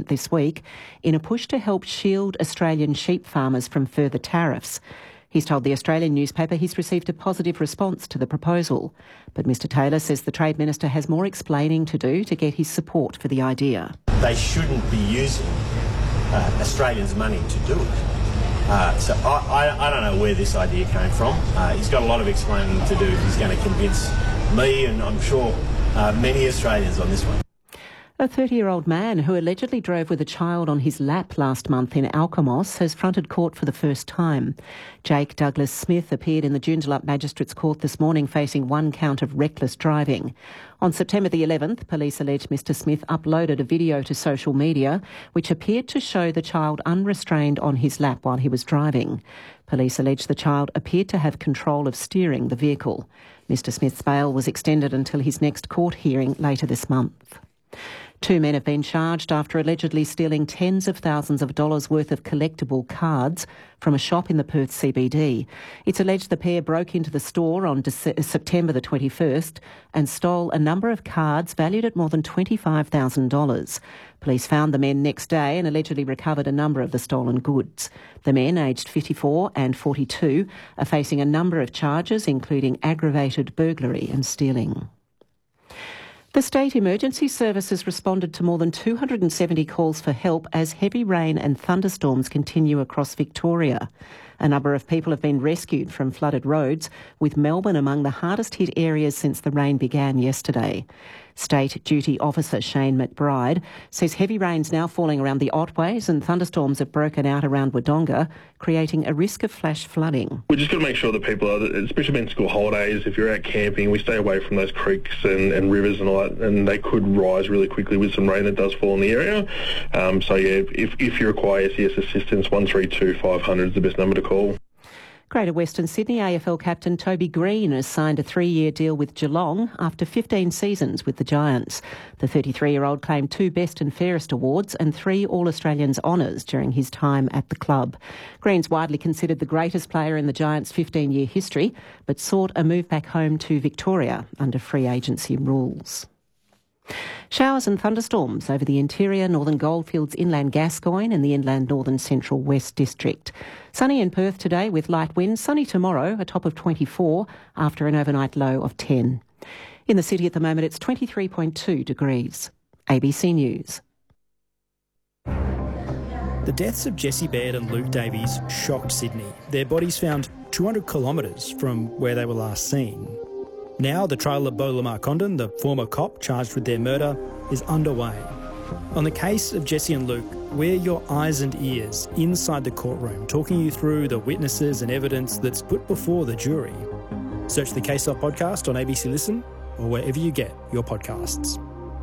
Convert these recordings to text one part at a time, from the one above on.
Parliament this week in a push to help shield Australian sheep farmers from further tariffs. He's told the Australian newspaper he's received a positive response to the proposal. But Mr Taylor says the Trade Minister has more explaining to do to get his support for the idea. They shouldn't be using Australians' money to do it. So I don't know where this idea came from. He's got a lot of explaining to do if he's going to convince me and I'm sure many Australians on this one. A 30-year-old man who allegedly drove with a child on his lap last month in Alkimos has fronted court for the first time. Jake Douglas Smith appeared in the Joondalup Magistrates Court this morning facing one count of reckless driving. On September the 11th, police allege Mr Smith uploaded a video to social media which appeared to show the child unrestrained on his lap while he was driving. Police allege the child appeared to have control of steering the vehicle. Mr Smith's bail was extended until his next court hearing later this month. Two men have been charged after allegedly stealing tens of thousands of dollars worth of collectible cards from a shop in the Perth CBD. It's alleged the pair broke into the store on September the 21st and stole a number of cards valued at more than $25,000. Police found the men next day and allegedly recovered a number of the stolen goods. The men, aged 54 and 42, are facing a number of charges, including aggravated burglary and stealing. The State Emergency Services responded to more than 270 calls for help as heavy rain and thunderstorms continue across Victoria. A number of people have been rescued from flooded roads, with Melbourne among the hardest hit areas since the rain began yesterday. State Duty Officer Shane McBride says heavy rain's now falling around the Otways and thunderstorms have broken out around Wodonga, creating a risk of flash flooding. We just got to make sure that people, especially in school holidays, if you're out camping, we stay away from those creeks and rivers and all that, and they could rise really quickly with some rain that does fall in the area. If you require SES assistance, 132 500 is the best number to call. Greater Western Sydney AFL captain Toby Green has signed a 3-year deal with Geelong after 15 seasons with the Giants. The 33-year-old claimed 2 Best and Fairest awards and 3 All-Australians honours during his time at the club. Green's widely considered the greatest player in the Giants' 15-year history, but sought a move back home to Victoria under free agency rules. Showers and thunderstorms over the interior northern Goldfields, inland Gascoyne and the inland northern central West District. Sunny in Perth today with light winds. Sunny tomorrow, a top of 24 after an overnight low of 10. In the city at the moment, it's 23.2 degrees. ABC News. The deaths of Jessie Baird and Luke Davies shocked Sydney. Their bodies found 200 kilometres from where they were last seen. Now the trial of Beau Lamar Condon, the former cop charged with their murder, is underway. On the case of Jessie and Luke, we're your eyes and ears inside the courtroom, talking you through the witnesses and evidence that's put before the jury. Search the Case Off podcast on ABC Listen or wherever you get your podcasts.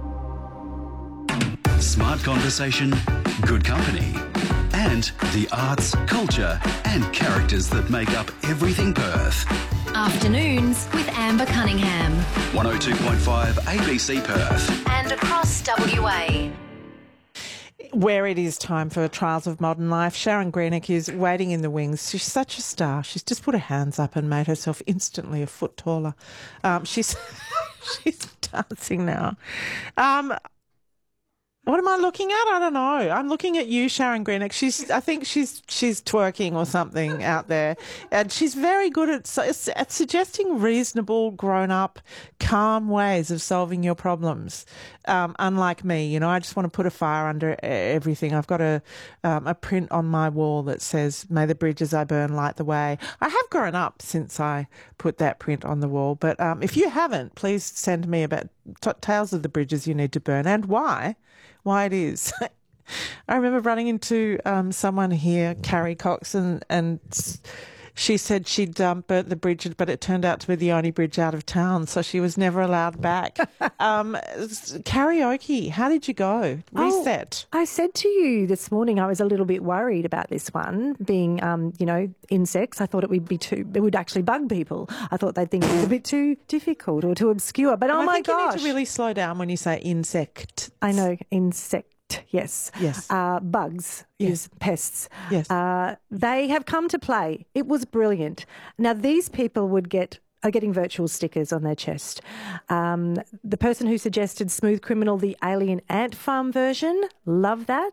Smart conversation, good company, and the arts, culture and characters that make up everything Perth. Afternoons with Amber Cunningham. 102.5 ABC Perth. And across WA. Where it is time for Trials of Modern Life, Sharon Greenick is waiting in the wings. She's such a star. She's just put her hands up and made herself instantly a foot taller. She's dancing now. What am I looking at? I don't know. I'm looking at you, Sharon Greenick. I think she's twerking or something out there, and she's very good at suggesting reasonable, grown-up, calm ways of solving your problems. Unlike me, I just want to put a fire under everything. I've got a print on my wall that says, "May the bridges I burn light the way." I have grown up since I put that print on the wall, but if you haven't, please send me about tales of the bridges you need to burn and why it is. I remember running into someone here, Carrie Cox, and she said she'd burnt the bridge, but it turned out to be the only bridge out of town, so she was never allowed back. Karaoke, how did you go? Reset. I said to you this morning I was a little bit worried about this one being, insects. I thought it would actually bug people. I thought they'd think it was a bit too difficult or too obscure. But oh my gosh. You need to really slow down when you say insect. I know, insect. Yes. Bugs is pests. Yes. They have come to play. It was brilliant. Now, these people are getting virtual stickers on their chest. The person who suggested Smooth Criminal, the Alien Ant Farm version, love that.